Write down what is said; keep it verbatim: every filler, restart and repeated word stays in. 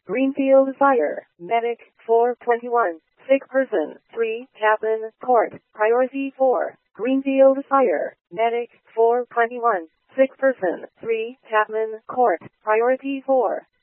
Greenfield Fire, Medic, four twenty-one, sick person, three, Chapman Court, priority four. Greenfield Fire, Medic, four twenty-one, sick person, three, Chapman Court, priority four.